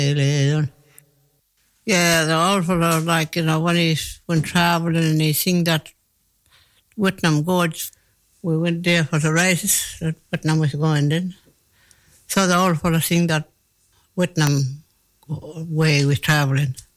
Yeah, the old fella, like, when he's when travelling and he sing that Whitnam Gorge, we went there for the races that Whitnam was going then. So the old fella sing that Whitnam way we travelling.